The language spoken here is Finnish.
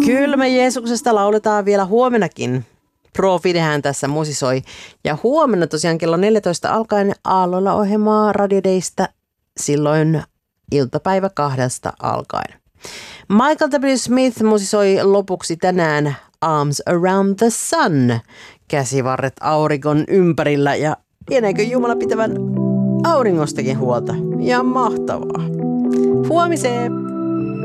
Kyllä me Jeesuksesta lauletaan vielä huomenakin. Profidehän tässä musisoi. Ja huomenna tosiaan kello 14 alkaen Aalloilla ohjelmaa Radio Daysta, silloin iltapäivä 2 alkaen. Michael W. Smith musisoi lopuksi tänään Arms Around the Sun, käsivarret auringon ympärillä, ja lieneekö Jumala pitävän auringostakin huolta. Ja mahtavaa. Huomiseen!